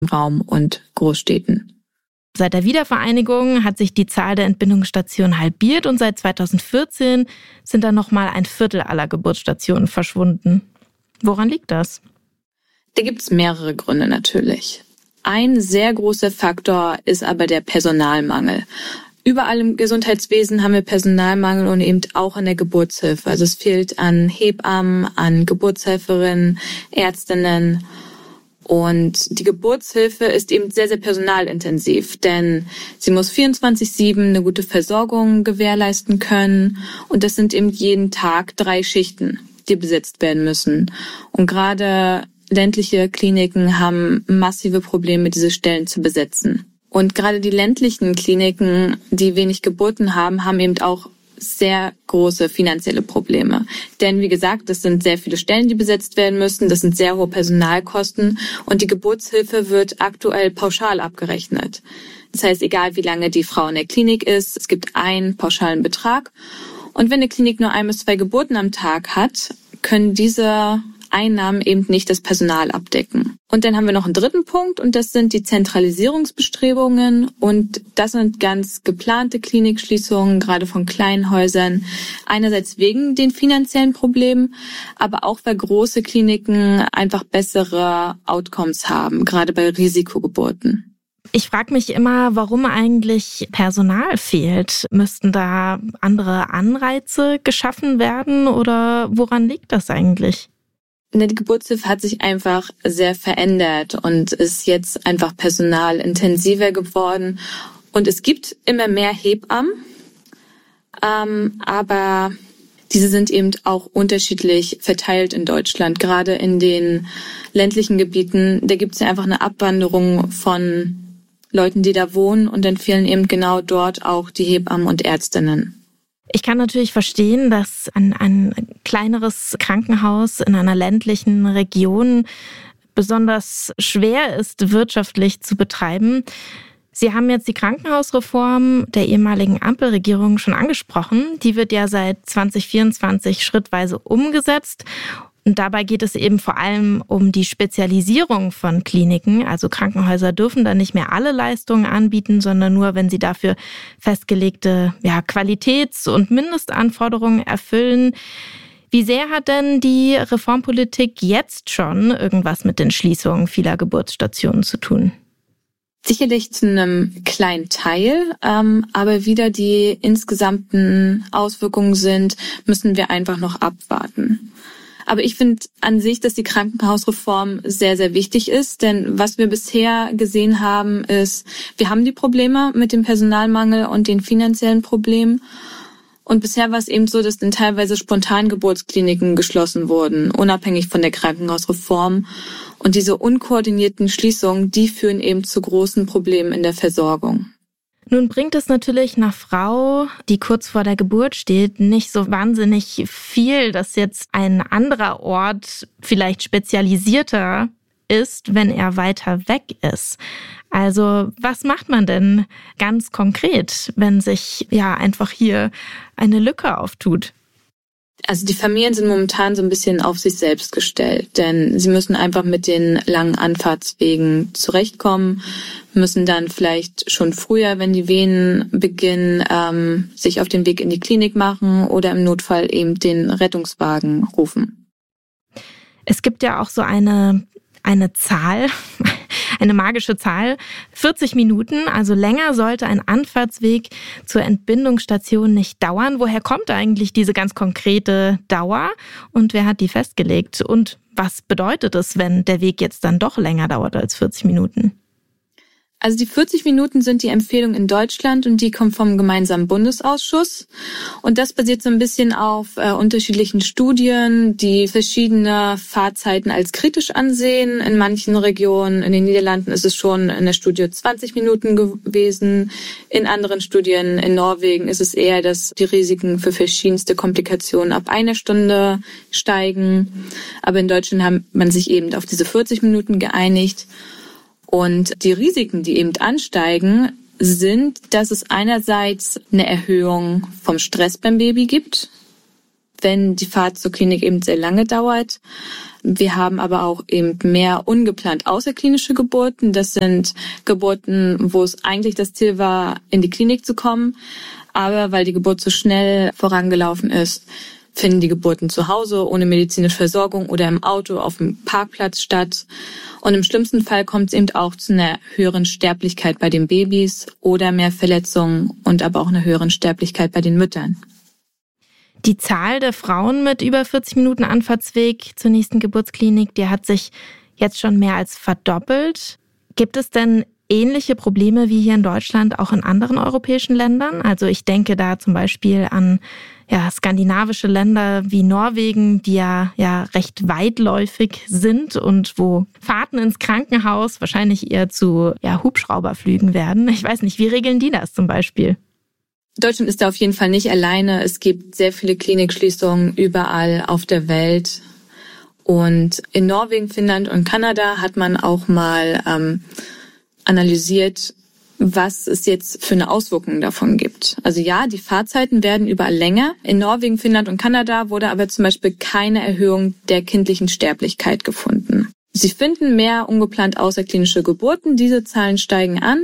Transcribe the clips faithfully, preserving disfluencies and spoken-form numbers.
Raum und Großstädten. Seit der Wiedervereinigung hat sich die Zahl der Entbindungsstationen halbiert und seit zweitausendvierzehn sind dann nochmal ein Viertel aller Geburtsstationen verschwunden. Woran liegt das? Da gibt es mehrere Gründe natürlich. Ein sehr großer Faktor ist aber der Personalmangel. Überall im Gesundheitswesen haben wir Personalmangel und eben auch in der Geburtshilfe. Also es fehlt an Hebammen, an Geburtshelferinnen, Ärztinnen. Und die Geburtshilfe ist eben sehr, sehr personalintensiv, denn sie muss vierundzwanzig sieben eine gute Versorgung gewährleisten können. Und das sind eben jeden Tag drei Schichten, die besetzt werden müssen. Und gerade ländliche Kliniken haben massive Probleme, diese Stellen zu besetzen. Und gerade die ländlichen Kliniken, die wenig Geburten haben, haben eben auch sehr große finanzielle Probleme. Denn wie gesagt, das sind sehr viele Stellen, die besetzt werden müssen. Das sind sehr hohe Personalkosten. Und die Geburtshilfe wird aktuell pauschal abgerechnet. Das heißt, egal wie lange die Frau in der Klinik ist, es gibt einen pauschalen Betrag. Und wenn eine Klinik nur ein bis zwei Geburten am Tag hat, können diese Einnahmen eben nicht das Personal abdecken. Und dann haben wir noch einen dritten Punkt und das sind die Zentralisierungsbestrebungen und das sind ganz geplante Klinikschließungen, gerade von kleinen Häusern. Einerseits wegen den finanziellen Problemen, aber auch weil große Kliniken einfach bessere Outcomes haben, gerade bei Risikogeburten. Ich frage mich immer, warum eigentlich Personal fehlt. Müssten da andere Anreize geschaffen werden oder woran liegt das eigentlich? Die Geburtshilfe hat sich einfach sehr verändert und ist jetzt einfach personalintensiver geworden. Und es gibt immer mehr Hebammen, ähm, aber diese sind eben auch unterschiedlich verteilt in Deutschland. Gerade in den ländlichen Gebieten, da gibt es ja einfach eine Abwanderung von Leuten, die da wohnen und dann fehlen eben genau dort auch die Hebammen und Ärztinnen. Ich kann natürlich verstehen, dass ein, ein kleineres Krankenhaus in einer ländlichen Region besonders schwer ist, wirtschaftlich zu betreiben. Sie haben jetzt die Krankenhausreform der ehemaligen Ampelregierung schon angesprochen. Die wird ja seit zwanzig vierundzwanzig schrittweise umgesetzt. Und dabei geht es eben vor allem um die Spezialisierung von Kliniken. Also Krankenhäuser dürfen dann nicht mehr alle Leistungen anbieten, sondern nur, wenn sie dafür festgelegte ja, Qualitäts- und Mindestanforderungen erfüllen. Wie sehr hat denn die Reformpolitik jetzt schon irgendwas mit den Schließungen vieler Geburtsstationen zu tun? Sicherlich zu einem kleinen Teil, ähm, aber wieder die insgesamten Auswirkungen sind, müssen wir einfach noch abwarten. Aber ich finde an sich, dass die Krankenhausreform sehr, sehr wichtig ist. Denn was wir bisher gesehen haben, ist, wir haben die Probleme mit dem Personalmangel und den finanziellen Problemen. Und bisher war es eben so, dass dann teilweise Spontangeburtskliniken geschlossen wurden, unabhängig von der Krankenhausreform. Und diese unkoordinierten Schließungen, die führen eben zu großen Problemen in der Versorgung. Nun bringt es natürlich einer Frau, die kurz vor der Geburt steht, nicht so wahnsinnig viel, dass jetzt ein anderer Ort vielleicht spezialisierter ist, wenn er weiter weg ist. Also was macht man denn ganz konkret, wenn sich ja einfach hier eine Lücke auftut? Also die Familien sind momentan so ein bisschen auf sich selbst gestellt, denn sie müssen einfach mit den langen Anfahrtswegen zurechtkommen, müssen dann vielleicht schon früher, wenn die Wehen beginnen, ähm, sich auf den Weg in die Klinik machen oder im Notfall eben den Rettungswagen rufen. Es gibt ja auch so eine eine Zahl, eine magische Zahl, vierzig Minuten, also länger sollte ein Anfahrtsweg zur Entbindungsstation nicht dauern. Woher kommt eigentlich diese ganz konkrete Dauer und wer hat die festgelegt? Und was bedeutet es, wenn der Weg jetzt dann doch länger dauert als vierzig Minuten? Also die vierzig Minuten sind die Empfehlung in Deutschland und die kommt vom gemeinsamen Bundesausschuss. Und das basiert so ein bisschen auf äh, unterschiedlichen Studien, die verschiedene Fahrzeiten als kritisch ansehen. In manchen Regionen, in den Niederlanden ist es schon in der Studie zwanzig Minuten gewesen. In anderen Studien in Norwegen ist es eher, dass die Risiken für verschiedenste Komplikationen ab einer Stunde steigen. Aber in Deutschland hat man sich eben auf diese vierzig Minuten geeinigt. Und die Risiken, die eben ansteigen, sind, dass es einerseits eine Erhöhung vom Stress beim Baby gibt, wenn die Fahrt zur Klinik eben sehr lange dauert. Wir haben aber auch eben mehr ungeplant außerklinische Geburten. Das sind Geburten, wo es eigentlich das Ziel war, in die Klinik zu kommen. Aber weil die Geburt so schnell vorangelaufen ist, finden die Geburten zu Hause ohne medizinische Versorgung oder im Auto auf dem Parkplatz statt. Und im schlimmsten Fall kommt es eben auch zu einer höheren Sterblichkeit bei den Babys oder mehr Verletzungen und aber auch einer höheren Sterblichkeit bei den Müttern. Die Zahl der Frauen mit über vierzig Minuten Anfahrtsweg zur nächsten Geburtsklinik, die hat sich jetzt schon mehr als verdoppelt. Gibt es denn ähnliche Probleme wie hier in Deutschland auch in anderen europäischen Ländern? Also ich denke da zum Beispiel an ja, skandinavische Länder wie Norwegen, die ja, ja recht weitläufig sind und wo Fahrten ins Krankenhaus wahrscheinlich eher zu ja, Hubschrauberflügen werden. Ich weiß nicht, wie regeln die das zum Beispiel? Deutschland ist da auf jeden Fall nicht alleine. Es gibt sehr viele Klinikschließungen überall auf der Welt. Und in Norwegen, Finnland und Kanada hat man auch mal ähm, analysiert, was es jetzt für eine Auswirkung davon gibt. Also ja, die Fahrzeiten werden überall länger. In Norwegen, Finnland und Kanada wurde aber zum Beispiel keine Erhöhung der kindlichen Sterblichkeit gefunden. Sie finden mehr ungeplant außerklinische Geburten. Diese Zahlen steigen an.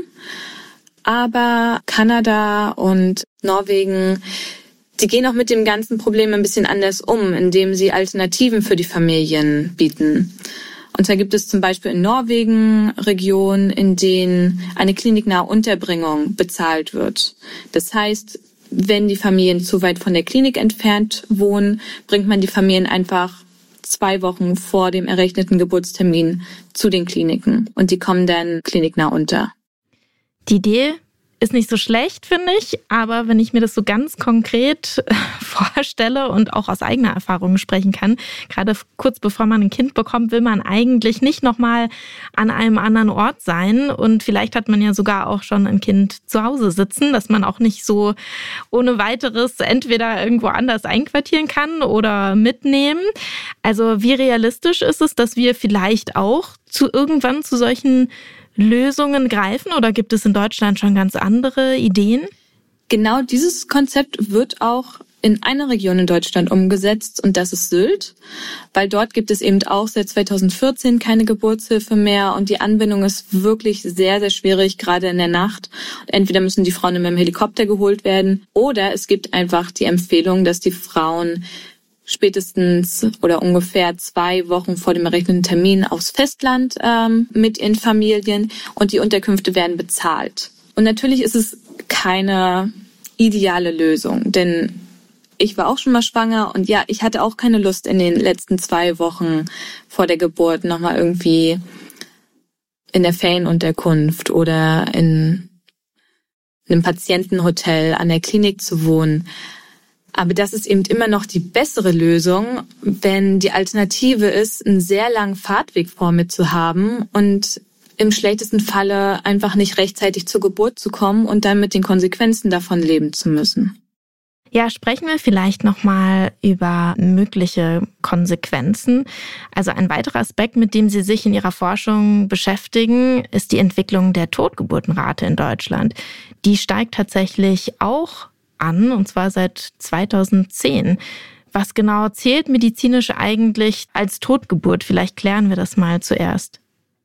Aber Kanada und Norwegen, die gehen auch mit dem ganzen Problem ein bisschen anders um, indem sie Alternativen für die Familien bieten. Und da gibt es zum Beispiel in Norwegen Regionen, in denen eine kliniknahe Unterbringung bezahlt wird. Das heißt, wenn die Familien zu weit von der Klinik entfernt wohnen, bringt man die Familien einfach zwei Wochen vor dem errechneten Geburtstermin zu den Kliniken. Und die kommen dann kliniknah unter. Die Idee ist nicht so schlecht, finde ich, aber wenn ich mir das so ganz konkret vorstelle und auch aus eigener Erfahrung sprechen kann, gerade kurz bevor man ein Kind bekommt, will man eigentlich nicht nochmal an einem anderen Ort sein und vielleicht hat man ja sogar auch schon ein Kind zu Hause sitzen, dass man auch nicht so ohne weiteres entweder irgendwo anders einquartieren kann oder mitnehmen. Also wie realistisch ist es, dass wir vielleicht auch zu irgendwann zu solchen Lösungen greifen oder gibt es in Deutschland schon ganz andere Ideen? Genau dieses Konzept wird auch in einer Region in Deutschland umgesetzt und das ist Sylt, weil dort gibt es eben auch seit zweitausendvierzehn keine Geburtshilfe mehr und die Anbindung ist wirklich sehr, sehr schwierig, gerade in der Nacht. Entweder müssen die Frauen mit dem Helikopter geholt werden oder es gibt einfach die Empfehlung, dass die Frauen spätestens oder ungefähr zwei Wochen vor dem errechneten Termin aufs Festland ähm, mit ihren Familien und die Unterkünfte werden bezahlt. Und natürlich ist es keine ideale Lösung, denn ich war auch schon mal schwanger und ja, ich hatte auch keine Lust in den letzten zwei Wochen vor der Geburt nochmal irgendwie in der Ferienunterkunft oder in einem Patientenhotel an der Klinik zu wohnen. Aber das ist eben immer noch die bessere Lösung, wenn die Alternative ist, einen sehr langen Fahrtweg vor mir zu haben und im schlechtesten Falle einfach nicht rechtzeitig zur Geburt zu kommen und dann mit den Konsequenzen davon leben zu müssen. Ja, sprechen wir vielleicht nochmal über mögliche Konsequenzen. Also ein weiterer Aspekt, mit dem Sie sich in Ihrer Forschung beschäftigen, ist die Entwicklung der Totgeburtenrate in Deutschland. Die steigt tatsächlich auch an, und zwar seit zweitausendzehn. Was genau zählt medizinisch eigentlich als Totgeburt? Vielleicht klären wir das mal zuerst.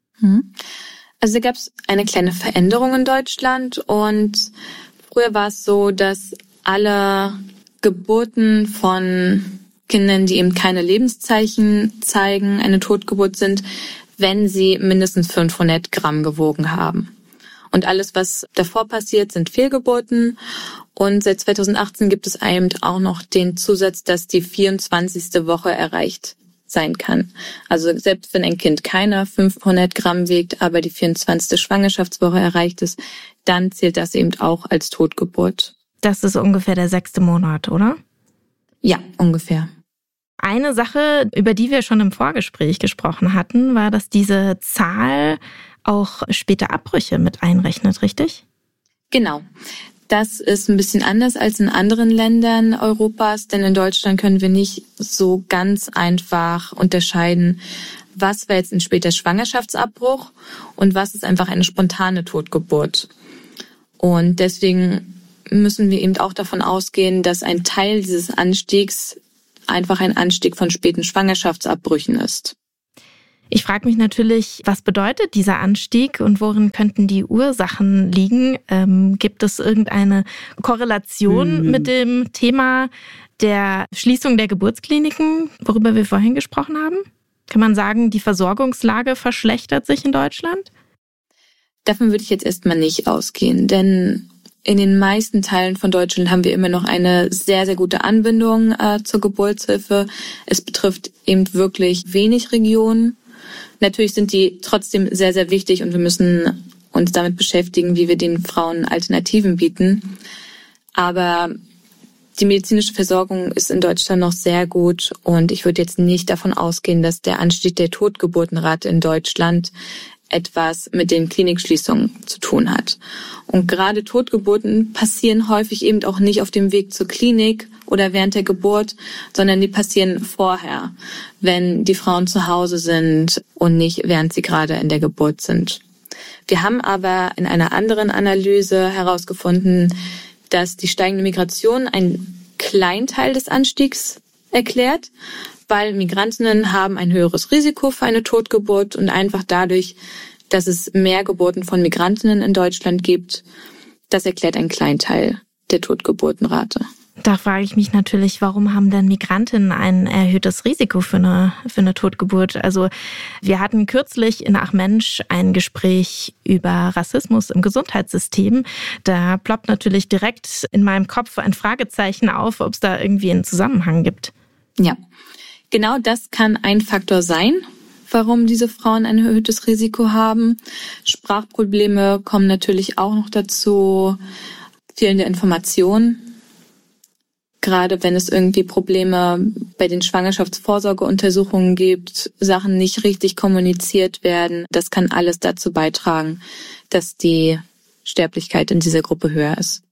Also da gab es eine kleine Veränderung in Deutschland und früher war es so, dass alle Geburten von Kindern, die eben keine Lebenszeichen zeigen, eine Totgeburt sind, wenn sie mindestens fünfhundert Gramm gewogen haben. Und alles, was davor passiert, sind Fehlgeburten. Und seit zweitausendachtzehn gibt es eben auch noch den Zusatz, dass die vierundzwanzigste Woche erreicht sein kann. Also selbst wenn ein Kind keine fünfhundert Gramm wiegt, aber die vierundzwanzigste Schwangerschaftswoche erreicht ist, dann zählt das eben auch als Totgeburt. Das ist ungefähr der sechste Monat, oder? Ja, ungefähr. Eine Sache, über die wir schon im Vorgespräch gesprochen hatten, war, dass diese Zahl auch später Abbrüche mit einrechnet, richtig? Genau. Das ist ein bisschen anders als in anderen Ländern Europas, denn in Deutschland können wir nicht so ganz einfach unterscheiden, was war jetzt ein später Schwangerschaftsabbruch und was ist einfach eine spontane Totgeburt. Und deswegen müssen wir eben auch davon ausgehen, dass ein Teil dieses Anstiegs einfach ein Anstieg von späten Schwangerschaftsabbrüchen ist. Ich frage mich natürlich, was bedeutet dieser Anstieg und worin könnten die Ursachen liegen? Ähm, gibt es irgendeine Korrelation mhm. mit dem Thema der Schließung der Geburtskliniken, worüber wir vorhin gesprochen haben? Kann man sagen, die Versorgungslage verschlechtert sich in Deutschland? Davon würde ich jetzt erstmal nicht ausgehen, denn in den meisten Teilen von Deutschland haben wir immer noch eine sehr, sehr gute Anbindung äh, zur Geburtshilfe. Es betrifft eben wirklich wenig Regionen. Natürlich sind die trotzdem sehr, sehr wichtig und wir müssen uns damit beschäftigen, wie wir den Frauen Alternativen bieten. Aber die medizinische Versorgung ist in Deutschland noch sehr gut und ich würde jetzt nicht davon ausgehen, dass der Anstieg der Totgeburtenrate in Deutschland etwas mit den Klinikschließungen zu tun hat. Und gerade Totgeburten passieren häufig eben auch nicht auf dem Weg zur Klinik oder während der Geburt, sondern die passieren vorher, wenn die Frauen zu Hause sind und nicht während sie gerade in der Geburt sind. Wir haben aber in einer anderen Analyse herausgefunden, dass die steigende Migration einen kleinen Teil des Anstiegs erklärt, weil Migrantinnen haben ein höheres Risiko für eine Totgeburt und einfach dadurch, dass es mehr Geburten von Migrantinnen in Deutschland gibt, das erklärt einen kleinen Teil der Totgeburtenrate. Da frage ich mich natürlich, warum haben denn Migrantinnen ein erhöhtes Risiko für eine, für eine Totgeburt? Also wir hatten kürzlich in Ach Mensch ein Gespräch über Rassismus im Gesundheitssystem. Da ploppt natürlich direkt in meinem Kopf ein Fragezeichen auf, ob es da irgendwie einen Zusammenhang gibt. Ja, genau das kann ein Faktor sein, warum diese Frauen ein erhöhtes Risiko haben. Sprachprobleme kommen natürlich auch noch dazu, fehlende Informationen. Gerade wenn es irgendwie Probleme bei den Schwangerschaftsvorsorgeuntersuchungen gibt, Sachen nicht richtig kommuniziert werden, das kann alles dazu beitragen, dass die Sterblichkeit in dieser Gruppe höher ist.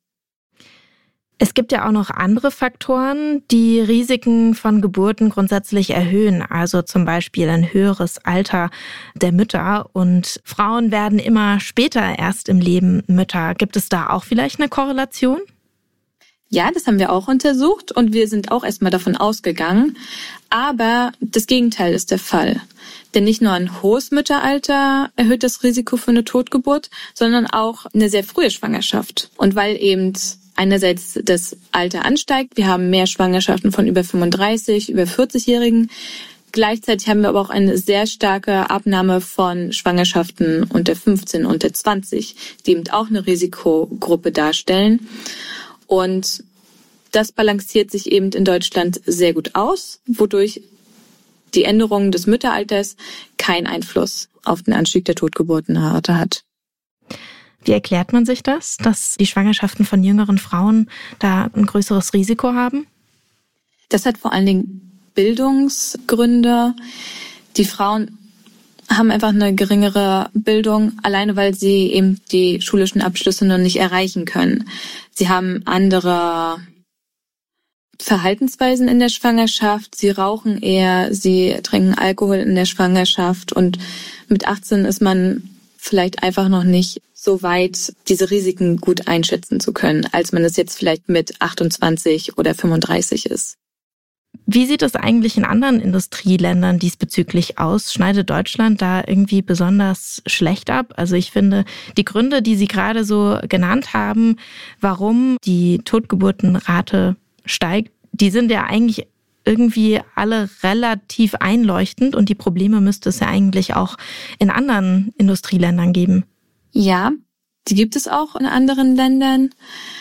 Es gibt ja auch noch andere Faktoren, die Risiken von Geburten grundsätzlich erhöhen. Also zum Beispiel ein höheres Alter der Mütter. Und Frauen werden immer später erst im Leben Mütter. Gibt es da auch vielleicht eine Korrelation? Ja, das haben wir auch untersucht und wir sind auch erstmal davon ausgegangen. Aber das Gegenteil ist der Fall. Denn nicht nur ein hohes Mütteralter erhöht das Risiko für eine Totgeburt, sondern auch eine sehr frühe Schwangerschaft. Und weil eben einerseits das Alter ansteigt, wir haben mehr Schwangerschaften von über fünfunddreißig, über vierzig-Jährigen. Gleichzeitig haben wir aber auch eine sehr starke Abnahme von Schwangerschaften unter fünfzehn, unter zwanzig, die eben auch eine Risikogruppe darstellen. Und das balanciert sich eben in Deutschland sehr gut aus, wodurch die Änderung des Mütteralters keinen Einfluss auf den Anstieg der Totgeburtenrate hat. Wie erklärt man sich das, dass die Schwangerschaften von jüngeren Frauen da ein größeres Risiko haben? Das hat vor allen Dingen Bildungsgründe. Die Frauen haben einfach eine geringere Bildung, alleine weil sie eben die schulischen Abschlüsse noch nicht erreichen können. Sie haben andere Verhaltensweisen in der Schwangerschaft, sie rauchen eher, sie trinken Alkohol in der Schwangerschaft und mit achtzehn ist man vielleicht einfach noch nicht so weit, diese Risiken gut einschätzen zu können, als man es jetzt vielleicht mit achtundzwanzig oder fünfunddreißig ist. Wie sieht es eigentlich in anderen Industrieländern diesbezüglich aus? Schneidet Deutschland da irgendwie besonders schlecht ab? Also ich finde, die Gründe, die Sie gerade so genannt haben, warum die Totgeburtenrate steigt, die sind ja eigentlich irgendwie alle relativ einleuchtend und die Probleme müsste es ja eigentlich auch in anderen Industrieländern geben. Ja, die gibt es auch in anderen Ländern,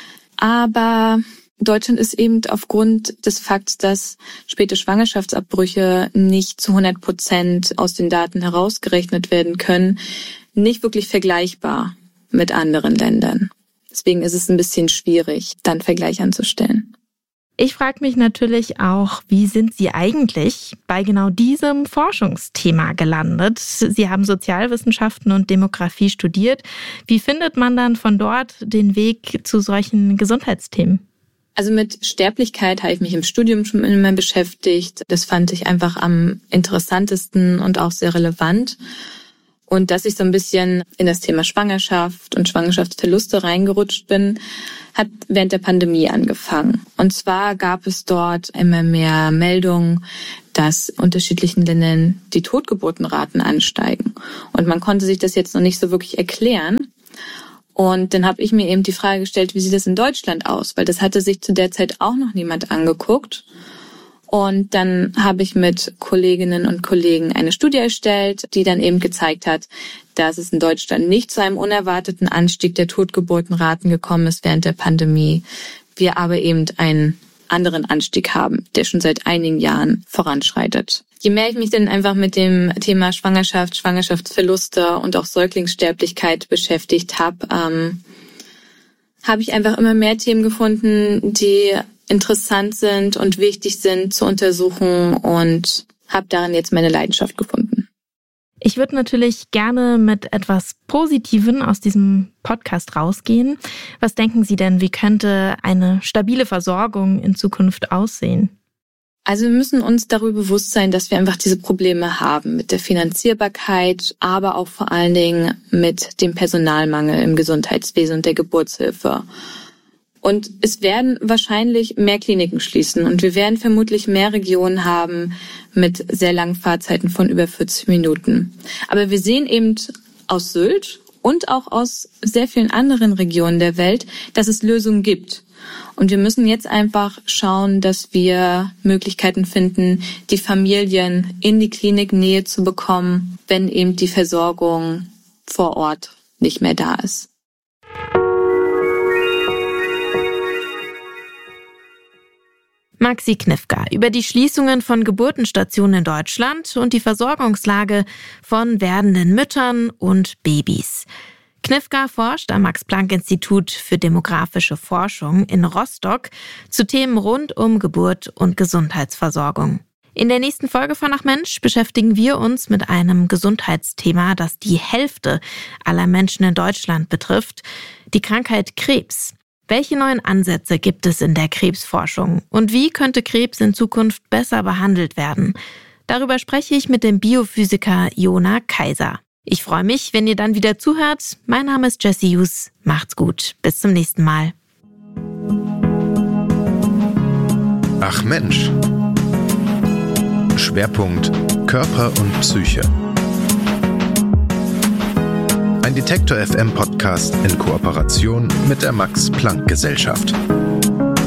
aber Deutschland ist eben aufgrund des Fakts, dass späte Schwangerschaftsabbrüche nicht zu hundert Prozent aus den Daten herausgerechnet werden können, nicht wirklich vergleichbar mit anderen Ländern. Deswegen ist es ein bisschen schwierig, dann Vergleich anzustellen. Ich frage mich natürlich auch, wie sind Sie eigentlich bei genau diesem Forschungsthema gelandet? Sie haben Sozialwissenschaften und Demografie studiert. Wie findet man dann von dort den Weg zu solchen Gesundheitsthemen? Also mit Sterblichkeit habe ich mich im Studium schon immer beschäftigt. Das fand ich einfach am interessantesten und auch sehr relevant. Und dass ich so ein bisschen in das Thema Schwangerschaft und Schwangerschaftsverluste reingerutscht bin, hat während der Pandemie angefangen. Und zwar gab es dort immer mehr Meldungen, dass in unterschiedlichen Ländern die Totgeburtenraten ansteigen. Und man konnte sich das jetzt noch nicht so wirklich erklären. Und dann habe ich mir eben die Frage gestellt, wie sieht das in Deutschland aus? Weil das hatte sich zu der Zeit auch noch niemand angeguckt. Und dann habe ich mit Kolleginnen und Kollegen eine Studie erstellt, die dann eben gezeigt hat, dass es in Deutschland nicht zu einem unerwarteten Anstieg der Totgeburtenraten gekommen ist während der Pandemie. Wir aber eben einen anderen Anstieg haben, der schon seit einigen Jahren voranschreitet. Je mehr ich mich dann einfach mit dem Thema Schwangerschaft, Schwangerschaftsverluste und auch Säuglingssterblichkeit beschäftigt habe, ähm, habe ich einfach immer mehr Themen gefunden, die interessant sind und wichtig sind zu untersuchen und habe darin jetzt meine Leidenschaft gefunden. Ich würde natürlich gerne mit etwas Positivem aus diesem Podcast rausgehen. Was denken Sie denn, wie könnte eine stabile Versorgung in Zukunft aussehen? Also wir müssen uns darüber bewusst sein, dass wir einfach diese Probleme haben mit der Finanzierbarkeit, aber auch vor allen Dingen mit dem Personalmangel im Gesundheitswesen und der Geburtshilfe. Und es werden wahrscheinlich mehr Kliniken schließen und wir werden vermutlich mehr Regionen haben mit sehr langen Fahrzeiten von über vierzig Minuten. Aber wir sehen eben aus Sylt und auch aus sehr vielen anderen Regionen der Welt, dass es Lösungen gibt. Und wir müssen jetzt einfach schauen, dass wir Möglichkeiten finden, die Familien in die Kliniknähe zu bekommen, wenn eben die Versorgung vor Ort nicht mehr da ist. Maxi Knifka über die Schließungen von Geburtenstationen in Deutschland und die Versorgungslage von werdenden Müttern und Babys. Knifka forscht am Max-Planck-Institut für demografische Forschung in Rostock zu Themen rund um Geburt und Gesundheitsversorgung. In der nächsten Folge von Ach Mensch beschäftigen wir uns mit einem Gesundheitsthema, das die Hälfte aller Menschen in Deutschland betrifft, die Krankheit Krebs. Welche neuen Ansätze gibt es in der Krebsforschung und wie könnte Krebs in Zukunft besser behandelt werden? Darüber spreche ich mit dem Biophysiker Jona Kaiser. Ich freue mich, wenn ihr dann wieder zuhört. Mein Name ist Jessie Hughes. Macht's gut. Bis zum nächsten Mal. Ach Mensch. Schwerpunkt Körper und Psyche. Ein Detektor F M Podcast in Kooperation mit der Max-Planck-Gesellschaft.